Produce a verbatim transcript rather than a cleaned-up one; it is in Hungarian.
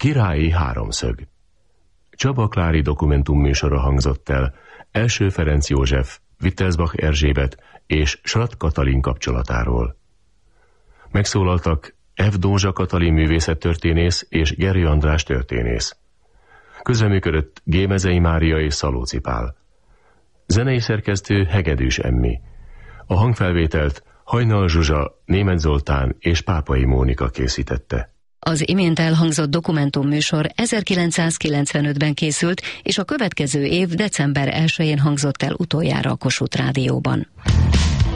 Királyi háromszög. Csaba Klári dokumentumműsora hangzott el Első Ferenc József, Wittelsbach Erzsébet és Schratt Katalin kapcsolatáról. Megszólaltak F. Dózsa Katalin művészettörténész és Gerő András történész. Közreműködött Gémezei Mária és Szalóci Pál. Zenei szerkesztő Hegedűs Emmi. A hangfelvételt Hajnal Zsuzsa, Németh Zoltán és Pápai Mónika készítette. Az imént elhangzott dokumentumműsor ezerkilencszázkilencvenötben készült, és a következő év december elsején hangzott el utoljára a Kossuth Rádióban.